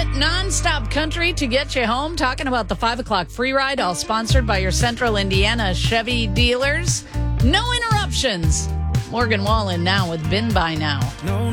nonstop country to get you home. Talking about the 5 o'clock free ride, all sponsored by your Central Indiana Chevy dealers. No interruptions. Morgan Wallen now with Been By Now.